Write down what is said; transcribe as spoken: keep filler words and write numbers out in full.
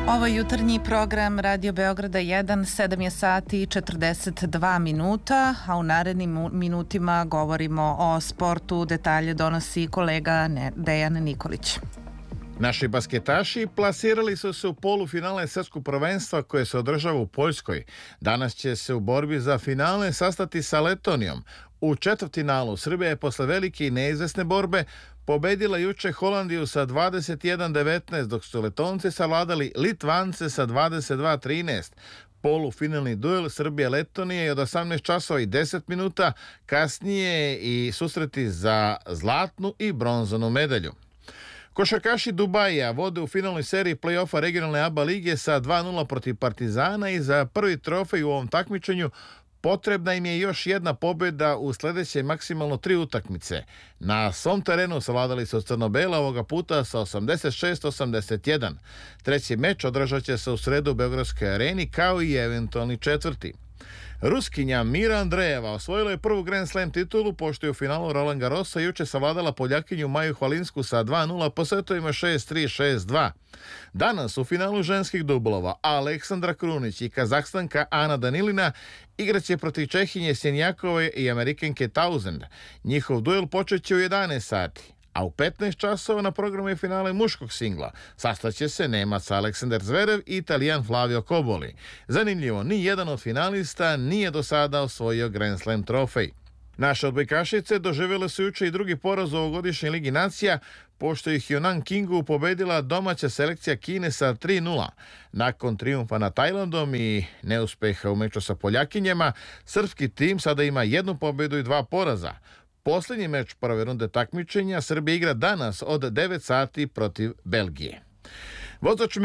Ovo je jutarnji program Radio Beograda jedan, sedam je sati i četrdeset dva minuta, a u narednim minutima govorimo o sportu. Detalje donosi kolega Dejan Nikolić. Naši basketaši plasirali su se u polufinale svetskog prvenstva koje se održava u Poljskoj. Danas će se u borbi za finale sastati sa Letonijom. U četvrtfinalu Srbija je posle velike i neizvesne borbe pobedila juče Holandiju sa dvadeset jedan devetnaest, dok su Letonci savladali Litvance sa dvadeset dva trinaest. Polufinalni duel Srbija-Letonije je od osamnaest časova i deset minuta, kasnije i susreti za zlatnu i bronzanu medalju. Košarkaši Dubaija vode u finalnoj seriji play-offa regionalne A B A lige sa dva nula protiv Partizana i za prvi trofej u ovom takmičenju potrebna im je još jedna pobjeda u sledeće maksimalno tri utakmice. Na svom terenu savladali su Crno-Bela ovoga puta sa osamdeset šest osamdeset jedan. Treći meč održat će se u sredu u Beogradskoj areni, kao i eventualni četvrti. Ruskinja Mira Andrejeva osvojila je prvu Grand Slam titulu, pošto je u finalu Roland Garrosa juče savladala Poljakinju Maju Hvalinsku sa dva nula po setovima šest tri šest dva. Danas u finalu ženskih dublova Aleksandra Krunić i Kazahstanka Ana Danilina igraće protiv Čehinje Sjenjakove i Amerikanke Tausend. Njihov duel počeće u jedanaest sati. A u petnaest časova na programu je finale muškog singla. Sastaće se Nemac Aleksandar Zverev i Italijan Flavio Koboli. Zanimljivo, ni jedan od finalista nije do sada osvojio Grand Slam trofej. Naše odbojkašice doživjele su juče i drugi poraz u ovogodišnjoj Ligi nacija, pošto ih je u Nankingu pobedila domaća selekcija Kine sa tri nula. Nakon trijumfa nad Tajlandom i neuspeha u meču sa Poljakinjama, srpski tim sada ima jednu pobedu i dva poraza. Posljednji meč prve runde takmičenja Srbija igra danas od devet sati protiv Belgije. Vozač